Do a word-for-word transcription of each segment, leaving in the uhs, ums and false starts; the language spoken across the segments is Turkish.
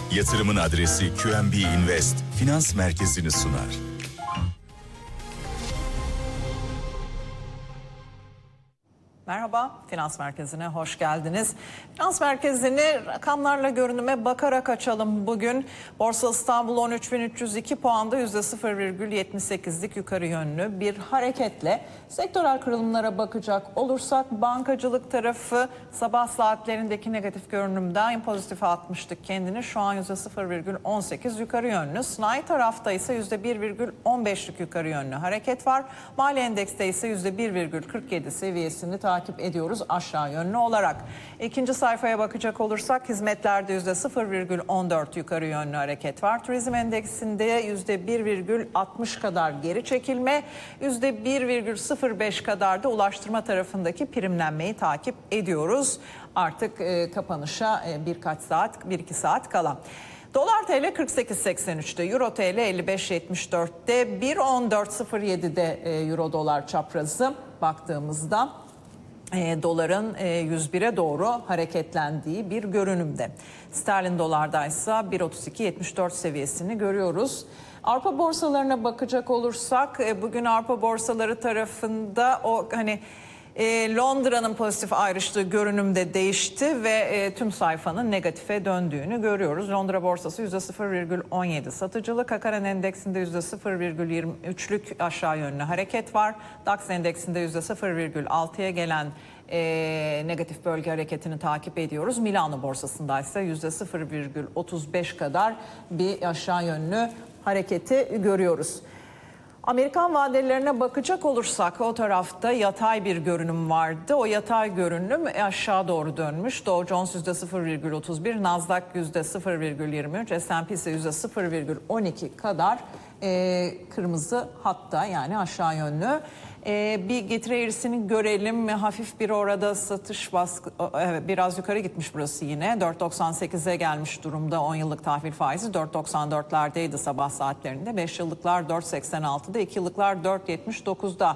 Yatırımın adresi Q N B Invest Finans Merkezi'ni sunar. Merhaba, Finans Merkezi'ne hoş geldiniz. Finans Merkezi'ni rakamlarla görünüme bakarak açalım bugün. Borsa İstanbul on üç bin üç yüz iki puanda yüzde sıfır virgül yetmiş sekizlik yukarı yönlü bir hareketle. Sektörel kırılımlara bakacak olursak bankacılık tarafı sabah saatlerindeki negatif görünümden pozitife atmıştık kendini. Şu an yüzde sıfır virgül on sekiz yukarı yönlü. Sanayi tarafta ise yüzde bir virgül on beşlik yukarı yönlü hareket var. Mali endekste ise yüzde bir virgül kırk yedi seviyesini takip takip ediyoruz aşağı yönlü olarak. İkinci sayfaya bakacak olursak hizmetlerde yüzde sıfır virgül on dört yukarı yönlü hareket var. Turizm endeksinde yüzde bir virgül altmış kadar geri çekilme, yüzde bir virgül sıfır beş kadar da ulaştırma tarafındaki primlenmeyi takip ediyoruz. Artık e, kapanışa e, birkaç saat, bir iki saat kala. Dolar T L kırk sekiz seksen üçte, Euro T L elli beş yetmiş dörtte, bir on dört sıfır yedide e, Euro dolar çaprazı baktığımızda E, doların e, yüz bire doğru hareketlendiği bir görünümde. Sterlin dolardaysa bir otuz iki yetmiş dört seviyesini görüyoruz. Avrupa borsalarına bakacak olursak e, bugün Avrupa borsaları tarafında o hani e, Londra'nın pozitif ayrıştığı görünümde değişti ve e, tüm sayfanın negatife döndüğünü görüyoruz. Londra borsası yüzde sıfır virgül on yedi satıcılı, Kakaren endeksinde yüzde sıfır virgül yirmi üçlük aşağı yönlü hareket var. DAX endeksinde yüzde sıfır virgül altıya gelen e, negatif bölge hareketini takip ediyoruz. Milano borsasında ise yüzde sıfır virgül otuz beş kadar bir aşağı yönlü hareketi görüyoruz. Amerikan vadelerine bakacak olursak o tarafta yatay bir görünüm vardı. O yatay görünüm aşağı doğru dönmüş. Dow Jones yüzde sıfır virgül otuz bir, Nasdaq yüzde sıfır virgül yirmi üç, S and P ise yüzde sıfır virgül on iki kadar e, kırmızı hatta yani aşağı yönlü. E, bir getiri eğrisini görelim. Hafif bir orada satış baskı, evet, biraz yukarı gitmiş burası yine. dört doksan sekize gelmiş durumda on yıllık tahvil faizi. dört doksan dörtlerdeydi sabah saatlerinde. beş yıllıklar dört seksen altıda, iki yıllıklar dört yetmiş dokuzda.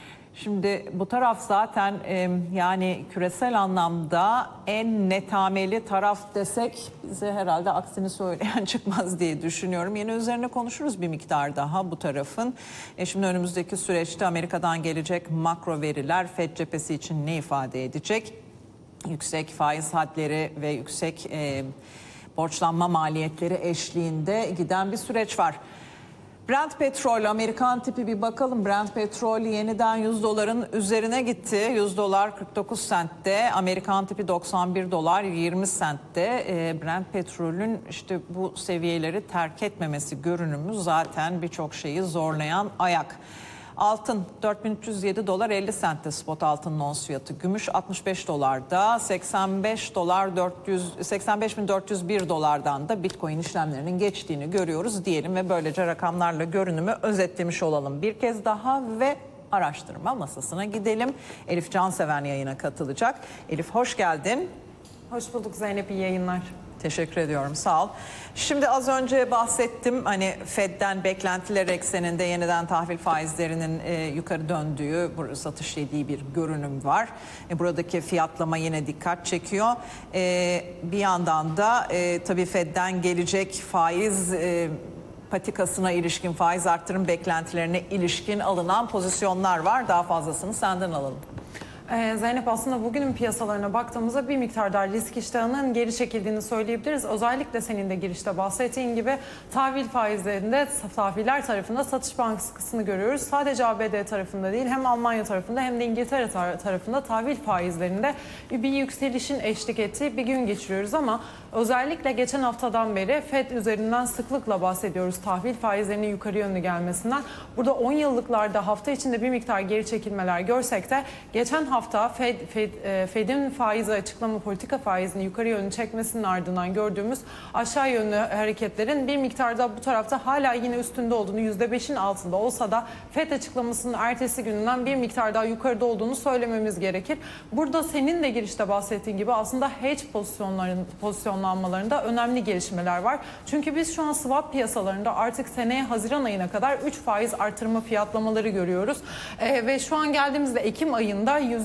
Şimdi bu taraf zaten e, yani küresel anlamda en netameli taraf desek bize herhalde aksini söyleyen çıkmaz diye düşünüyorum. Yine üzerine konuşuruz bir miktar daha bu tarafın. E, şimdi önümüzdeki süreçte Amerika'dan gelecek makro veriler Fed cephesi için ne ifade edecek? Yüksek faiz hadleri ve yüksek e, borçlanma maliyetleri eşliğinde giden bir süreç var. Brent petrol, Amerikan tipi bir bakalım. Brent petrol yeniden yüz doların üzerine gitti. yüz dolar kırk dokuz sentte, Amerikan tipi doksan bir dolar yirmi sentte. Brent petrolün işte bu seviyeleri terk etmemesi görünümü zaten birçok şeyi zorlayan ayak. Altın dört bin üç yüz yedi dolar elli sentte spot altının ons fiyatı. Gümüş altmış beş dolarda, seksen beş dolar dört yüz seksen beş bin dört yüz bir dolardan da Bitcoin işlemlerinin geçtiğini görüyoruz diyelim ve böylece rakamlarla görünümü özetlemiş olalım bir kez daha ve araştırma masasına gidelim. Elif Canseven yayına katılacak. Elif hoş geldin. Hoş bulduk Zeynep, iyi yayınlar. Teşekkür ediyorum, sağ ol. Şimdi az önce bahsettim hani Fed'den beklentiler ekseninde yeniden tahvil faizlerinin e, yukarı döndüğü, satış yediği bir görünüm var. E, buradaki fiyatlama yine dikkat çekiyor. E, bir yandan da e, tabii Fed'den gelecek faiz e, patikasına ilişkin, faiz arttırım beklentilerine ilişkin alınan pozisyonlar var. Daha fazlasını senden alalım. Ee, Zeynep, aslında bugünün piyasalarına baktığımızda bir miktar daha risk iştahının geri çekildiğini söyleyebiliriz. Özellikle senin de girişte bahsettiğin gibi tahvil faizlerinde tahviller tarafında satış baskısını görüyoruz. Sadece A B D tarafında değil, hem Almanya tarafında hem de İngiltere tar- tarafında tahvil faizlerinde bir yükselişin eşlik ettiği bir gün geçiriyoruz ama özellikle geçen haftadan beri Fed üzerinden sıklıkla bahsediyoruz tahvil faizlerinin yukarı yönlü gelmesinden. Burada on yıllıklarda hafta içinde bir miktar geri çekilmeler görsek de geçen hafta hafta Fed, Fed, Fed'in faizi açıklama politika faizini yukarı yönlü çekmesinin ardından gördüğümüz aşağı yönlü hareketlerin bir miktarda bu tarafta hala yine üstünde olduğunu, yüzde beşin altında olsa da Fed açıklamasının ertesi gününden bir miktar daha yukarıda olduğunu söylememiz gerekir. Burada senin de girişte bahsettiğin gibi aslında hedge pozisyonların pozisyonlanmalarında önemli gelişmeler var. Çünkü biz şu an swap piyasalarında artık seneye Haziran ayına kadar üç faiz artırma fiyatlamaları görüyoruz. Ee, ve şu an geldiğimizde Ekim ayında yüzde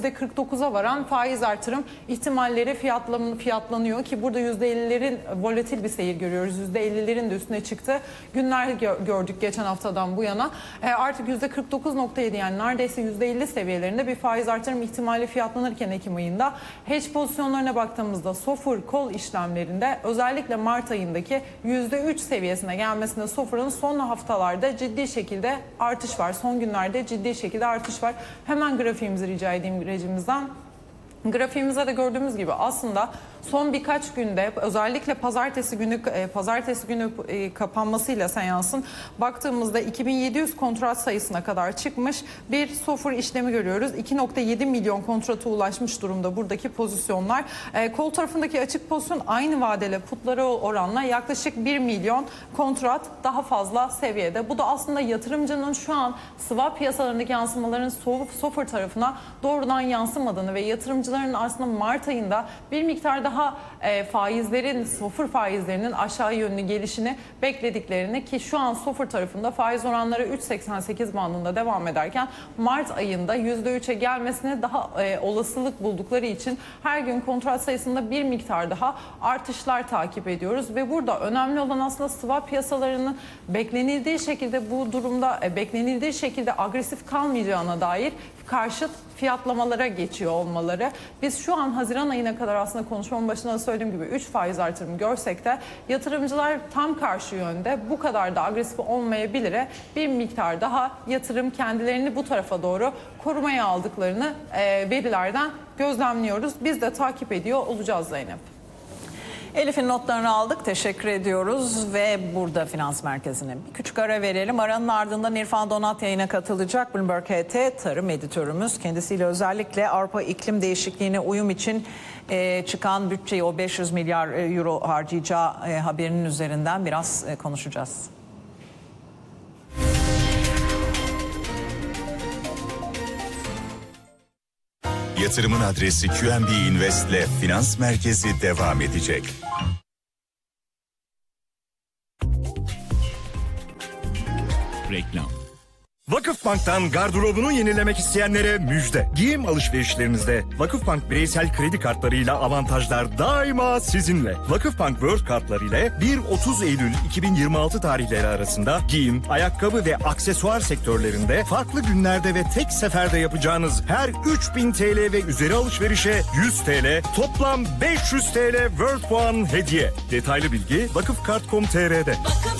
yüzde kırk dokuza varan faiz artırım ihtimalleri fiyatlan, fiyatlanıyor ki burada yüzde ellilerin volatil bir seyir görüyoruz. yüzde ellilerin de üstüne çıktı günler gördük geçen haftadan bu yana. E, artık yüzde kırk dokuz nokta yedi yani neredeyse yüzde elli seviyelerinde bir faiz artırım ihtimali fiyatlanırken Ekim ayında hedge pozisyonlarına baktığımızda SOFR call işlemlerinde özellikle Mart ayındaki yüzde üç seviyesine gelmesinde SOFR'ın son haftalarda ciddi şekilde artış var. Son günlerde ciddi şekilde artış var. Hemen grafiğimizi rica edeyim rejimizden. Grafiğimizde de gördüğümüz gibi aslında son birkaç günde özellikle pazartesi günü pazartesi günü kapanmasıyla seansın baktığımızda iki bin yedi yüz kontrat sayısına kadar çıkmış bir SOFR işlemi görüyoruz. iki nokta yedi milyon kontrata ulaşmış durumda buradaki pozisyonlar. Kol tarafındaki açık pozisyon aynı vadeli putlara oranla yaklaşık bir milyon kontrat daha fazla seviyede. Bu da aslında yatırımcının şu an swap piyasalarındaki yansımaların SOFR tarafına doğrudan yansımadığını ve yatırımcıların aslında Mart ayında bir miktar daha daha e, faizlerin, SOFR faizlerinin aşağı yönlü gelişini beklediklerini ki şu an SOFR tarafında faiz oranları üç virgül seksen sekiz bandında devam ederken Mart ayında yüzde üçe gelmesine daha e, olasılık buldukları için her gün kontrat sayısında bir miktar daha artışlar takip ediyoruz ve burada önemli olan aslında swap piyasalarının beklenildiği şekilde bu durumda e, beklenildiği şekilde agresif kalmayacağına dair karşıt fiyatlamalara geçiyor olmaları. Biz şu an Haziran ayına kadar aslında konuşmamın başında söylediğim gibi üç faiz artırımı görsek de yatırımcılar tam karşı yönde bu kadar da agresif olmayabilir. Bir miktar daha yatırım kendilerini bu tarafa doğru korumaya aldıklarını e, verilerden gözlemliyoruz. Biz de takip ediyor olacağız Zeynep. Elif'in notlarını aldık. Teşekkür ediyoruz ve burada Finans Merkezi'ne bir küçük ara verelim. Aranın ardından İrfan Donat yayına katılacak. Bloomberg H T tarım editörümüz. Kendisiyle özellikle Avrupa iklim değişikliğine uyum için e, çıkan bütçeyi o beş yüz milyar euro harcayacağı e, haberinin üzerinden biraz e, konuşacağız. Yatırımın adresi Q N B Invest ile Finans Merkezi devam edecek. Reklam. Vakıfbank'tan gardırobunu yenilemek isteyenlere müjde. Giyim alışverişlerinizde Vakıfbank bireysel kredi kartlarıyla avantajlar daima sizinle. Vakıfbank World kartları ile bir otuz Eylül iki bin yirmi altı tarihleri arasında giyim, ayakkabı ve aksesuar sektörlerinde farklı günlerde ve tek seferde yapacağınız her üç bin T L ve üzeri alışverişe yüz T L, toplam beş yüz T L World puan hediye. Detaylı bilgi vakıfkart nokta com nokta T R'de.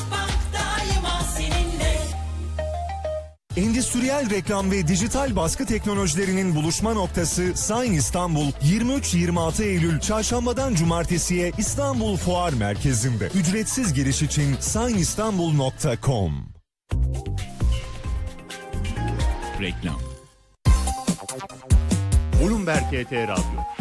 Endüstriyel reklam ve dijital baskı teknolojilerinin buluşma noktası Sign İstanbul yirmi üç yirmi altı Eylül Çarşambadan Cumartesiye İstanbul Fuar Merkezi'nde. Ücretsiz giriş için sign istanbul nokta com. Reklam. Bloomberg H T Radyo.